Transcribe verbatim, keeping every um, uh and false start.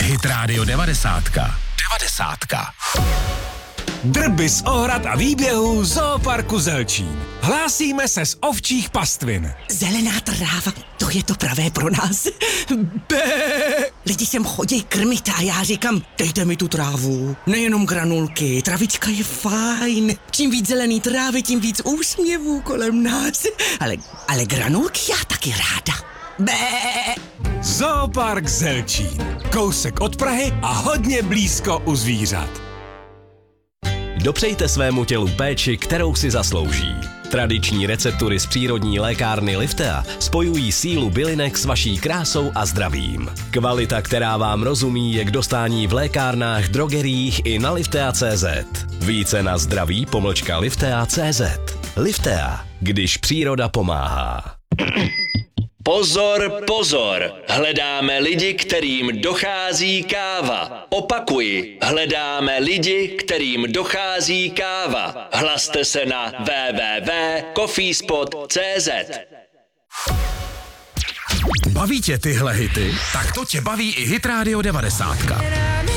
Hit Radio devadesátka. Devadesátka. Drby z ohrad a výběhů Zooparku Zelčín. Hlásíme se z ovčích pastvin. Zelená tráva, to je to pravé pro nás. Bé. Lidi sem chodí krmit a já říkám, dejte mi tu trávu. Nejenom granulky, travička je fajn. Čím víc zelený trávy, tím víc úsměvů kolem nás. Ale, ale granulky já taky ráda. Bé. Zoopark Zelčín. Kousek od Prahy a hodně blízko u zvířat. Dopřejte svému tělu péči, kterou si zaslouží. Tradiční receptury z přírodní lékárny Liftea spojují sílu bylinek s vaší krásou a zdravím. Kvalita, která vám rozumí, je k dostání v lékárnách, drogeriích i na liftea tečka cé zet. Více na zdraví pomlčka liftea tečka cé zet. Liftea, když příroda pomáhá. Pozor, pozor, hledáme lidi, kterým dochází káva. Opakuji, hledáme lidi, kterým dochází káva. Hlaste se na w w w tečka coffeespot tečka cé zet. Baví tě tyhle hity? Tak to tě baví i Hit Radio devadesátka.